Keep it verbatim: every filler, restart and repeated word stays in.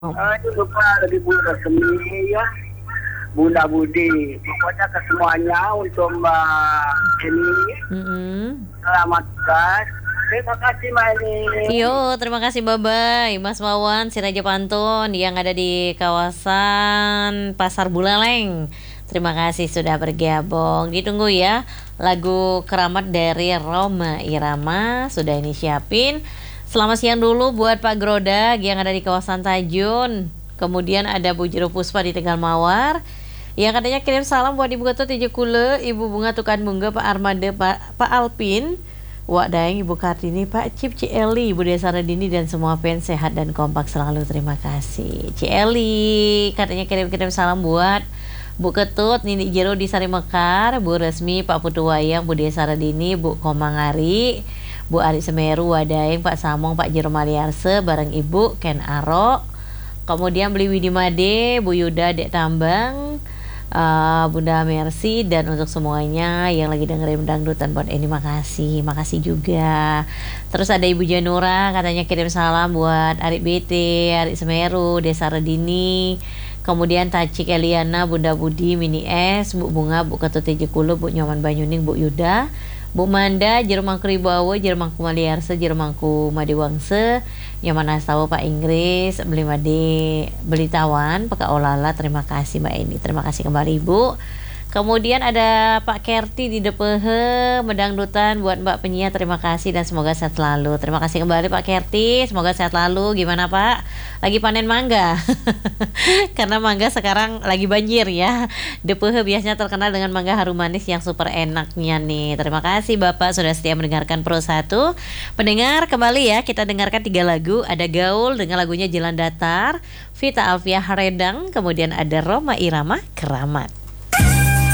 Oh. Ah, itu lupa lebih Bunda Semi ya, Bunda Budi, pokoknya ke semuanya untuk Mbak Eni, Mhm. selamat tugas. Terima kasih Mbak Eni. Yo, terima kasih, bye-bye, Mas Wawan Siraja Pantun yang ada di kawasan Pasar Buleleng. Terima kasih sudah bergabung. Ditunggu ya, lagu Keramat dari Rhoma Irama sudah ini siapin. Selamat siang dulu buat Pak Grodag yang ada di kawasan Tajun. Kemudian ada Bu Jero Puspa di Tegal Mawar. Yang katanya kirim salam buat Ibu Gatot Tijo Kule, Ibu Bunga Tukan Bunga, Pak Armada, Pak, Pak Alpin, Wak Daeng, Ibu Kartini, Pak Cip, Ci Eli, Ibu Desa Radini, dan semua fans sehat dan kompak selalu. Terima kasih. Ci Eli katanya kirim-kirim salam buat Bu Ketut, Nini Jero di Sari Mekar, Bu Resmi, Pak Putu Wayang, Bu Desa Radini, Bu Komangari, Bu Ari Semeru, Wadaeng, Pak Samong, Pak Jero Maliarse, bareng Ibu Ken Aro. Kemudian beli Widi Made, Bu Yuda, Dek Tambang, uh, Bunda Mercy, dan untuk semuanya yang lagi dengerin dangdutan buat ini, makasih, makasih juga. Terus ada Ibu Janura katanya kirim salam buat Arik B T, Arik Semeru, Desa Redini. Kemudian Tacik Eliana, Bunda Budi, Mini S, Bu Bunga, Bu Ketut Tejekulu, Bu Nyoman Banyuning, Bu Yuda, Bu Manda, Jermangku Ribawa, Jermangku Maliarse, Jermangku Madiwangse, Nyaman Astawa, Pak Inggris, Beli Made, Beli Tawan, Peka Olala. Terima kasih Mbak Eni, terima kasih kembali Ibu. Kemudian ada Pak Kerti di Depehe, Medangdutan buat Mbak Penyiar, terima kasih dan semoga sehat selalu. Terima kasih kembali Pak Kerti, semoga sehat selalu. Gimana Pak? Lagi panen mangga? Karena mangga sekarang lagi banjir ya. Depehe biasanya terkenal dengan mangga harum manis yang super enaknya nih. Terima kasih Bapak sudah setia mendengarkan Pro satu. Pendengar kembali ya, kita dengarkan tiga lagu. Ada Gaul dengan lagunya Jalan Datar, Vita Alfia Haredang, kemudian ada Rhoma Irama Keramat.